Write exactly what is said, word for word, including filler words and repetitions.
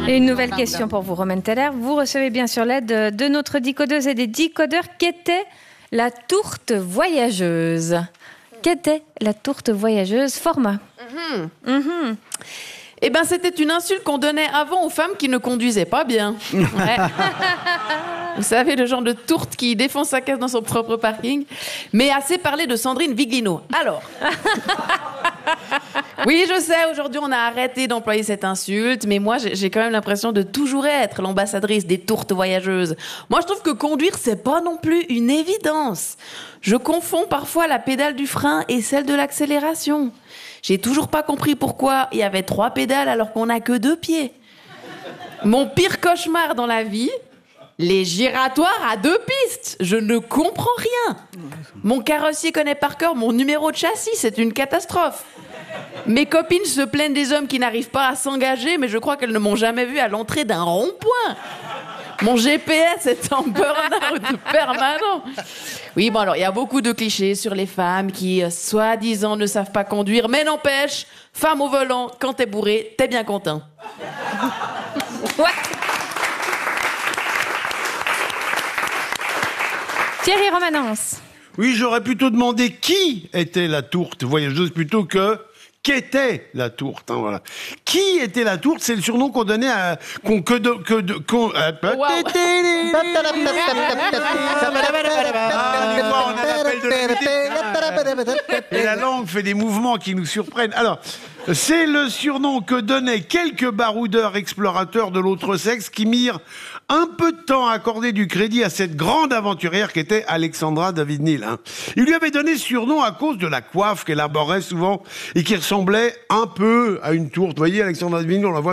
Et une nouvelle question pour vous, Romaine Teller. Vous recevez bien sûr l'aide de notre décodeuse et des décodeurs. Qu'était la tourte voyageuse? Qu'était la tourte voyageuse? Format. Mm-hmm. Mm-hmm. Eh ben, c'était une insulte qu'on donnait avant aux femmes qui ne conduisaient pas bien. Ouais. Vous savez, le genre de tourte qui défonce sa caisse dans son propre parking. Mais assez parlé de Sandrine Viglino. Alors. Oui, je sais, aujourd'hui, on a arrêté d'employer cette insulte, mais moi, j'ai quand même l'impression de toujours être l'ambassadrice des tourtes voyageuses. Moi, je trouve que conduire, c'est pas non plus une évidence. Je confonds parfois la pédale du frein et celle de l'accélération. J'ai toujours pas compris pourquoi il y avait trois pédales alors qu'on n'a que deux pieds. Mon pire cauchemar dans la vie, les giratoires à deux pistes. Je ne comprends rien. Mon carrossier connaît par cœur mon numéro de châssis, c'est une catastrophe. Mes copines se plaignent des hommes qui n'arrivent pas à s'engager, mais je crois qu'elles ne m'ont jamais vu à l'entrée d'un rond-point. Mon G P S est en burn-out permanent. Oui, bon alors, il y a beaucoup de clichés sur les femmes qui, euh, soi-disant, ne savent pas conduire, mais n'empêche, femme au volant, quand t'es bourré, t'es bien content. Ouais. Thierry Romanence. Oui, j'aurais plutôt demandé qui était la tourte voyageuse plutôt que qu'était la tourte. Hein, voilà. Qui était la tourte? C'est le surnom qu'on donnait à qu'on que de que de qu'on. Euh, Wow. Ah, on a l'appel de la musique, hein. Et la langue fait des mouvements qui nous surprennent. Alors, c'est le surnom que donnaient quelques baroudeurs explorateurs de l'autre sexe qui mirent un peu de temps à accorder du crédit à cette grande aventurière qu'était Alexandra David-Néel. Hein. Il lui avait donné ce surnom à cause de la coiffe qu'elle arborait souvent et qui ressemblait un peu à une tourte. Vous voyez, Alexandra David-Néel, on la voit